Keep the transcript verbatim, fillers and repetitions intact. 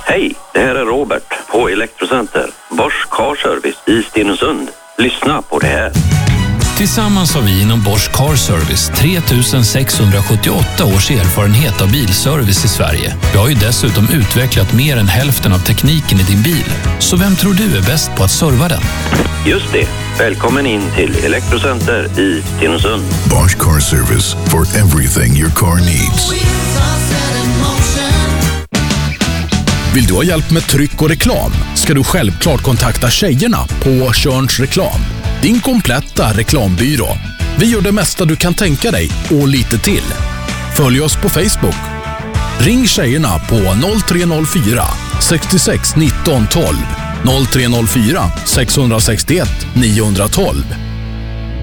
Hej, det här är Robert på Elektrocenter, Bosch Car Service i Stenungsund. Lyssna på det här. Tillsammans har vi inom Bosch Car Service tre tusen sexhundrasjuttioåtta års erfarenhet av bilservice i Sverige. Vi har ju dessutom utvecklat mer än hälften av tekniken i din bil. Så vem tror du är bäst på att serva den? Just det. Välkommen in till Elektrocenter i Stenungsund. Bosch Car Service, for everything your car needs. Vill du ha hjälp med tryck och reklam? Ska du självklart kontakta tjejerna på Körns Reklam. Din kompletta reklambyrå. Vi gör det mesta du kan tänka dig och lite till. Följ oss på Facebook. Ring tjejerna på noll tre noll fyra sex sex nitton tolv, noll tre noll fyra sex sex ett nio ett två.